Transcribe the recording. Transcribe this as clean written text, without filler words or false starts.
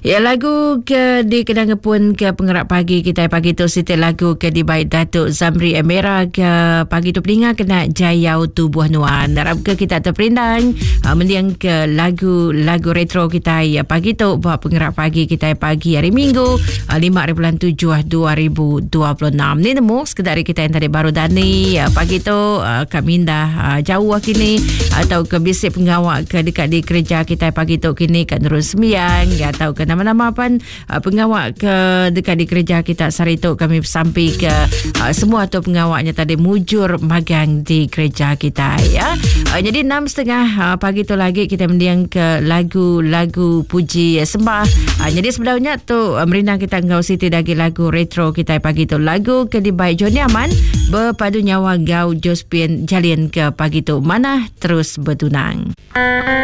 Ya, lagu ke di kenanga pun ke pengerak pagi kita pagi tu siti lagu ke di baik Datuk Zamri Emera ke pagi tu peninga kena jayau tubuh nuan. Harap ke kita terperindang mendiang ke lagu retro kita ya pagi tu buat pengerak pagi kita pagi hari Minggu 5/7 2026. Ni nemu sekedar kita yang tadi baru dani pagi tu kami dah jauh kini atau ke bisik pengawak ke dekat di kerja kita pagi tu kini kat Nurul Sembiang atau ke nama-nama apa pengawak ke dekat di kerja kita sari tu kami sampai ke semua tu pengawaknya tadi mujur magang di kerja kita ya. Jadi 6:30 pagi tu lagi kita mendiang ke lagu puji sembah. Jadi sebenarnya tu merindang kita ngau siti lagi lagu retro kita pagi tu lagu ke di baik Joni Aman berpadu nyawa gau Jospin Jalin ke pagi tu mana terus bertunang.